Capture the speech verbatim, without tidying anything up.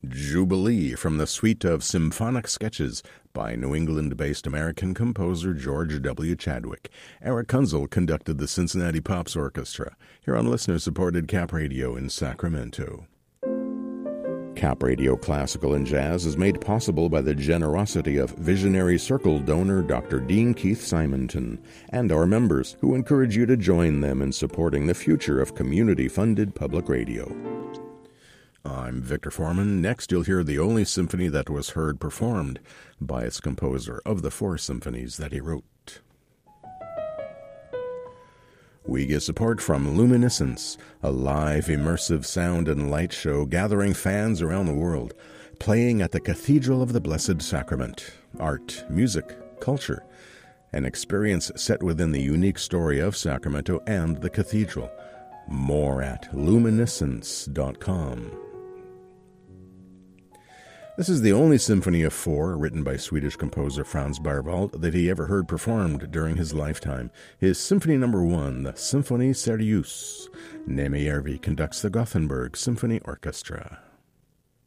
Jubilee from the suite of symphonic sketches by New England-based American composer George W. Chadwick. Eric Kunzel conducted the Cincinnati Pops Orchestra here on listener-supported Cap Radio in Sacramento. Cap Radio Classical and Jazz is made possible by the generosity of Visionary Circle donor Doctor Dean Keith Simonton and our members, who encourage you to join them in supporting the future of community-funded public radio. I'm Victor Foreman. Next, you'll hear the only symphony that was heard performed by its composer of the four symphonies that he wrote. We get support from Luminescence, a live, immersive sound and light show gathering fans around the world, playing at the Cathedral of the Blessed Sacrament. Art, music, culture, an experience set within the unique story of Sacramento and the cathedral. More at luminescence dot com. This is the only symphony of four written by Swedish composer Franz Berwald that he ever heard performed during his lifetime. His Symphony Number One, the Symphonie Sérieuse. Némi Järvi conducts the Gothenburg Symphony Orchestra.